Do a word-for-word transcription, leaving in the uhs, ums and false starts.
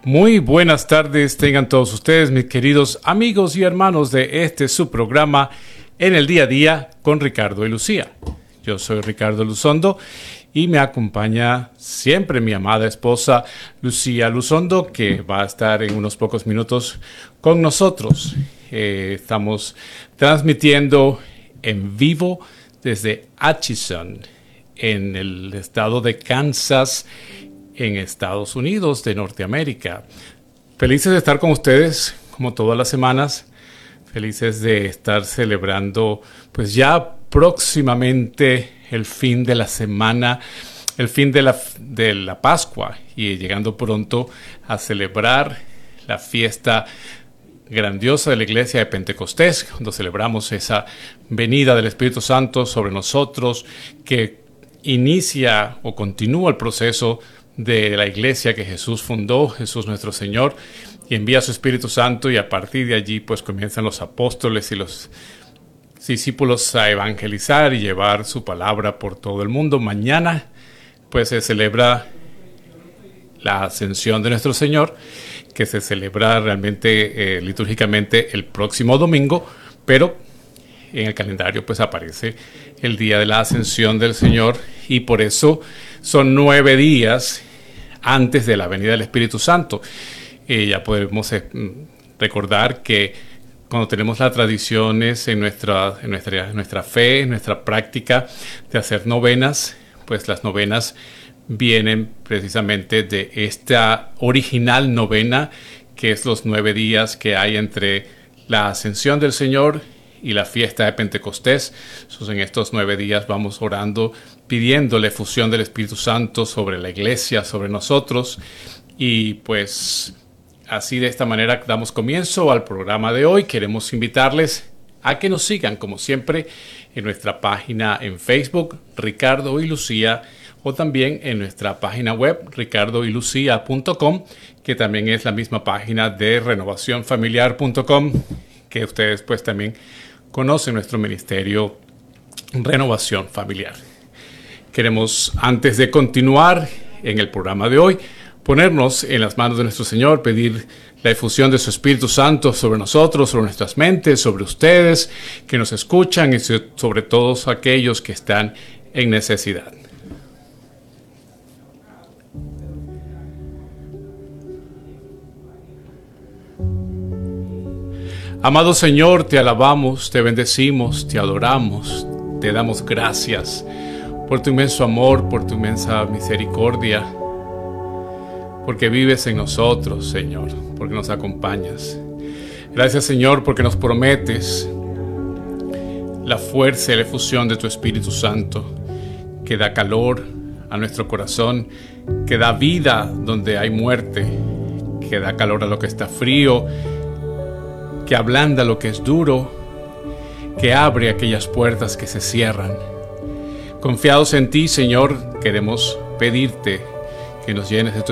Muy buenas tardes tengan todos ustedes, mis queridos amigos y hermanos de este su programa En el Día a Día con Ricardo y Lucía. Yo soy Ricardo Luzondo y me acompaña siempre mi amada esposa Lucía Luzondo, que va a estar en unos pocos minutos con nosotros. Eh, estamos transmitiendo en vivo desde Atchison, en el estado de Kansas, en Estados Unidos de Norteamérica. Felices de estar con ustedes, como todas las semanas. Felices de estar celebrando, pues ya próximamente el fin de la semana, el fin de la, de la Pascua, y llegando pronto a celebrar la fiesta grandiosa de la iglesia de Pentecostés, cuando celebramos esa venida del Espíritu Santo sobre nosotros, que inicia o continúa el proceso de la iglesia que Jesús fundó, Jesús nuestro Señor, y envía a su Espíritu Santo, y a partir de allí pues comienzan los apóstoles y los discípulos a evangelizar y llevar su palabra por todo el mundo. Mañana pues se celebra la ascensión de nuestro Señor, que se celebra realmente eh, litúrgicamente el próximo domingo, pero en el calendario pues aparece el día de la ascensión del Señor, y por eso son nueve días antes de la venida del Espíritu Santo. Eh, ya podemos eh, recordar que cuando tenemos las tradiciones en nuestra, en nuestra, en nuestra fe, en nuestra práctica de hacer novenas, pues las novenas vienen precisamente de esta original novena, que es los nueve días que hay entre la ascensión del Señor y la fiesta de Pentecostés. Entonces, en estos nueve días vamos orando, pidiendo la efusión del Espíritu Santo sobre la iglesia, sobre nosotros. Y pues así, de esta manera damos comienzo al programa de hoy. Queremos invitarles a que nos sigan, como siempre, en nuestra página en Facebook, Ricardo y Lucía, o también en nuestra página web, ricardo y lucía punto com, que también es la misma página de renovación familiar punto com, que ustedes pues también conocen nuestro ministerio Renovación Familiar. Queremos, antes de continuar en el programa de hoy, ponernos en las manos de nuestro Señor, pedir la efusión de su Espíritu Santo sobre nosotros, sobre nuestras mentes, sobre ustedes que nos escuchan y sobre todos aquellos que están en necesidad. Amado Señor, te alabamos, te bendecimos, te adoramos, te damos gracias por tu inmenso amor, por tu inmensa misericordia, porque vives en nosotros, Señor, porque nos acompañas. Gracias, Señor, porque nos prometes la fuerza y la efusión de tu Espíritu Santo, que da calor a nuestro corazón, que da vida donde hay muerte, que da calor a lo que está frío, que ablanda lo que es duro, que abre aquellas puertas que se cierran. Confiados en ti, Señor, queremos pedirte que nos llenes de tu